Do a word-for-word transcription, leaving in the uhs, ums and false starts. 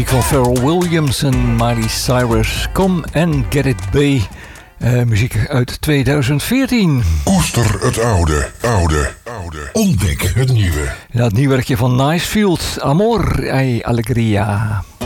muziek van Pharrell Williams en Miley Cyrus. Come and Get It Bay. Uh, muziek uit tweeduizend veertien. Koester het oude, oude, oude. Ontdek het nieuwe. Ja, het nieuwe werkje van Nicefield. Amor e Alegria.